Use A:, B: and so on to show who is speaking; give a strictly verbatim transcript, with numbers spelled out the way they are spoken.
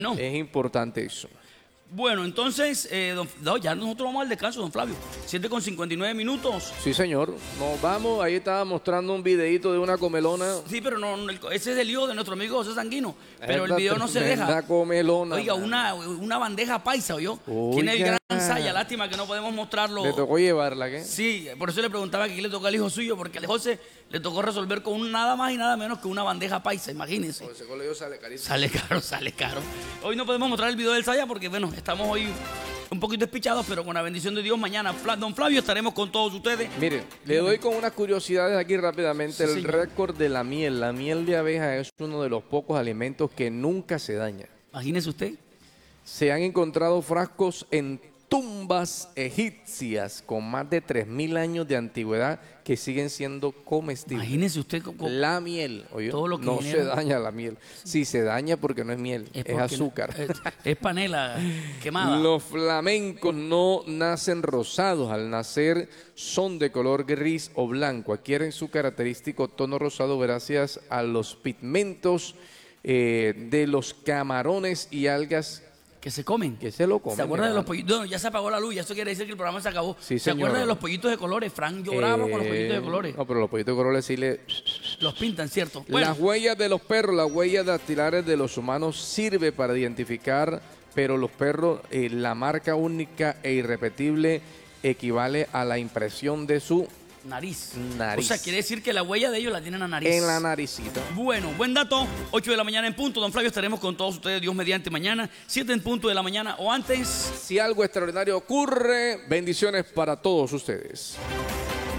A: No.
B: Es importante eso.
A: Bueno, entonces, eh, don, no, ya nosotros vamos al descanso, don Flavio. siete con cincuenta y nueve minutos.
B: Sí, señor. Nos vamos. Ahí estaba mostrando un videito de una comelona.
A: Sí, pero no, no, ese es el lío de nuestro amigo José Sanguino. Pero el video no se deja.
B: Una comelona.
A: Oiga, una, una bandeja paisa, ¿oyó? Tiene el gran saya. Lástima que no podemos mostrarlo.
B: Le tocó llevarla, ¿qué?
A: Sí, por eso le preguntaba que qué le tocó al hijo suyo, porque al José le tocó resolver con un, nada más y nada menos que una bandeja paisa, imagínense.
B: Ese colegio sale carísimo.
A: Sale caro, sale caro. Hoy no podemos mostrar el video del saya porque, bueno, estamos hoy un poquito despichados, pero con la bendición de Dios, mañana, don Flavio, estaremos con todos ustedes.
B: Mire, le doy con unas curiosidades aquí rápidamente.
A: Sí,
B: el
A: señor.
B: récord de la miel. La miel de abeja es uno de los pocos alimentos que nunca se daña.
A: Imagínese usted.
B: Se han encontrado frascos en tumbas egipcias con más de tres mil años de antigüedad que siguen siendo comestibles.
A: Imagínese usted. Con, con,
B: La miel, oye,
A: todo lo que
B: no
A: genera.
B: se daña la miel. Sí, se daña porque no es miel, es, es azúcar.
A: Es, es panela quemada.
B: Los flamencos no nacen rosados, al nacer son de color gris o blanco. Adquieren su característico tono rosado gracias a los pigmentos eh, de los camarones y algas
A: que se comen.
B: Que se lo comen.
A: ¿Se acuerda de los pollitos? No, ya se apagó la luz, ya eso quiere decir que el programa se acabó.
B: Sí,
A: ¿Se
B: señor.
A: acuerda de los pollitos de colores? Frank lloraba
B: eh,
A: con los pollitos de colores.
B: No, pero los pollitos de colores sí le...
A: Los pintan, ¿cierto? Bueno.
B: Las huellas de los perros, las huellas dactilares de los humanos sirve para identificar, pero los perros, eh, la marca única e irrepetible equivale a la impresión de su
A: nariz.
B: nariz.
A: O sea, quiere decir que la huella de ellos la tienen en la nariz.
B: En la naricita.
A: Bueno, buen dato. ocho de la mañana en punto. Don Flavio, estaremos con todos ustedes, Dios mediante, mañana. siete en punto de la mañana o antes.
B: Si algo extraordinario ocurre, bendiciones para todos ustedes.